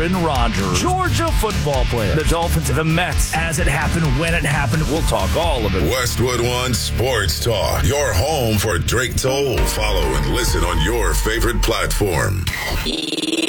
Aaron Rodgers, Georgia football player, the Dolphins, the Mets, as it happened, when it happened. We'll talk all of it. Westwood One Sports Talk, your home for Drake Toll. Follow and listen on your favorite platform.